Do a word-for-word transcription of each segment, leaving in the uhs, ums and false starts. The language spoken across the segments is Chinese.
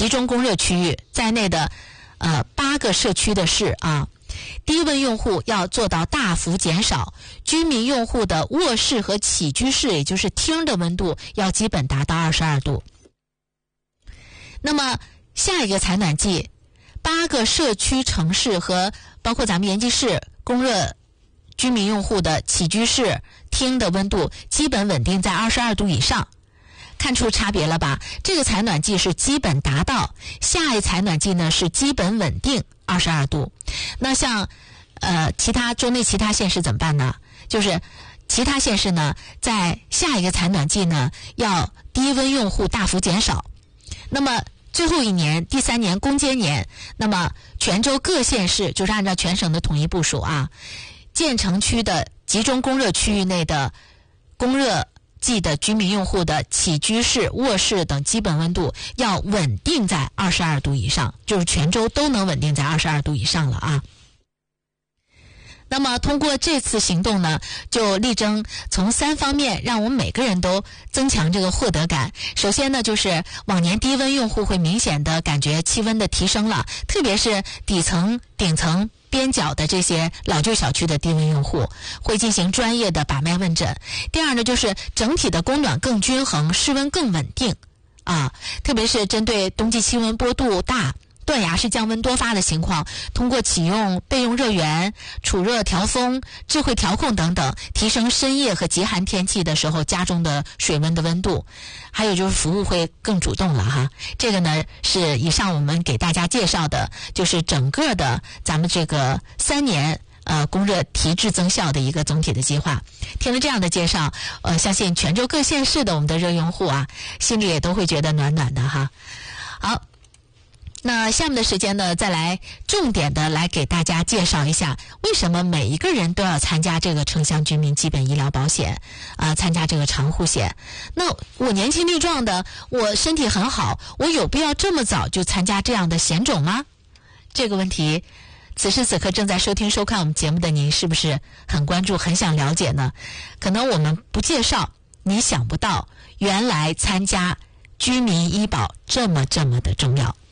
集中供热区域在内的呃八个社区的市啊，低温用户要做到大幅减少，居民用户的卧室和起居室，也就是厅的温度要基本达到二十二度。那么下一个采暖季，八个社区城市和包括咱们延吉市供热居民用户的起居室、厅的温度基本稳定在二十二度以上。看出差别了吧？这个采暖季是基本达到，下一采暖季呢是基本稳定二十二度。那像呃其他州内其他县市怎么办呢？就是其他县市呢在下一个采暖季呢要低温用户大幅减少。那么最后一年第三年攻坚年，那么全州各县市就是按照全省的统一部署啊，建成区的集中供热区域内的供热季的居民用户的起居室、卧室等基本温度要稳定在二十二度以上，就是全州都能稳定在二十二度以上了啊。那么通过这次行动呢，就力争从三方面让我们每个人都增强这个获得感。首先呢，就是往年低温用户会明显的感觉气温的提升了，特别是底层、顶层边角的这些老旧小区的低温用户会进行专业的把脉问诊。第二呢，就是整体的供暖更均衡，室温更稳定啊，特别是针对冬季气温波度大、断崖式降温多发的情况，通过启用备用热源、储热调风、智慧调控等等，提升深夜和极寒天气的时候家中的水温的温度。还有就是服务会更主动了哈。这个呢是以上我们给大家介绍的，就是整个的咱们这个三年呃供热提质增效的一个总体的计划。听了这样的介绍，呃，相信全州各县市的我们的热用户啊，心里也都会觉得暖暖的哈。好。那下面的时间呢，再来重点的来给大家介绍一下，为什么每一个人都要参加这个城乡居民基本医疗保险啊、呃，参加这个长护险。那我年轻力壮的，我身体很好，我有必要这么早就参加这样的险种吗？这个问题，此时此刻正在收听收看我们节目的您，是不是很关注、很想了解呢？可能我们不介绍，你想不到，原来参加居民医保这么这么的重要。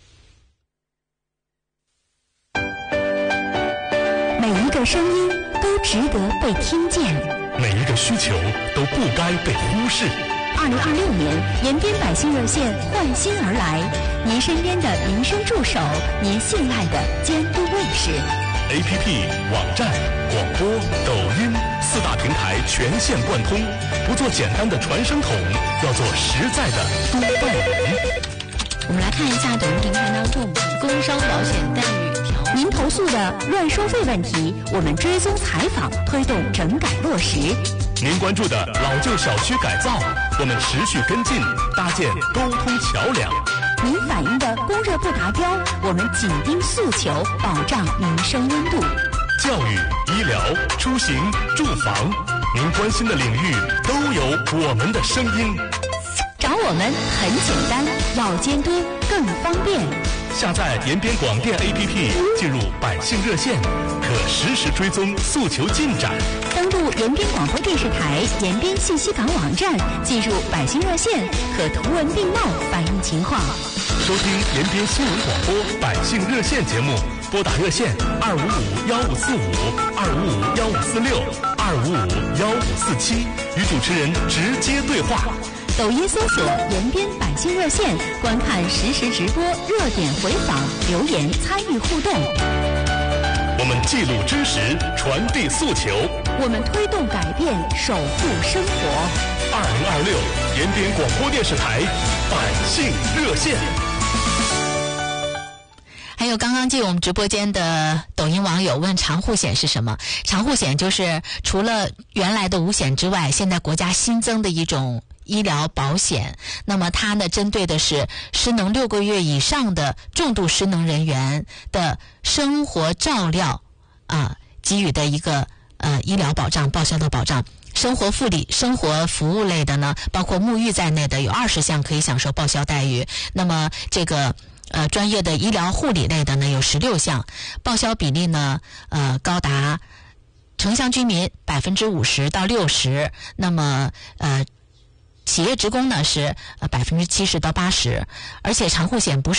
每一个声音都值得被听见， 每一个需求都不该被忽视。 二零二六年，延边百姓热线换新而来，您身边的民生助手，您信赖的监督卫士。 A P P、网站、广播、抖音四大平台全线贯通，不做简单的传声筒，要做实在的督办人。 我们来看一下抖音平台当中工伤保险待遇调。 您投诉的乱收费问题，我们追踪采访，推动整改落实。 您关注的老旧小区改造，我们持续跟进，搭建沟通桥梁。 您反映的供热不达标，我们紧盯诉求，保障民生温度。 教育、医疗、出行、住房，您关心的领域都有我们的声音。 找我们很简单，要监督更方便。 下载延边广电 A P P， 进入百姓热线，可实时追踪诉求进展。 登录延边广播电视台延边信息港网站，进入百姓热线，可图文并茂反映情况。 收听延边新闻广播百姓热线节目，拨打热线二五五幺五四五、二五五幺五四六、二五五幺五四七，与主持人直接对话。 抖音搜索延边百姓热线，观看实时直播、热点回访、留言参与互动。 我们记录真实，传递诉求， 我们推动改变，守护生活。 二零二六延边广播电视台百姓热线。 还有刚刚进我们直播间的抖音网友问长护险是什么？长护险就是除了原来的五险之外，现在国家新增的一种医疗保险。那么它呢，针对的是失能六个月以上的重度失能人员的生活照料啊，给予的一个呃医疗保障，报销的保障。生活护理、生活服务类的呢，包括沐浴在内的有二十项可以享受报销待遇。那么这个呃专业的医疗护理类的呢有十六项，报销比例呢呃高达城乡居民百分之五十到六十，那么呃企业职工呢是呃百分之七十到八十，而且长护险不是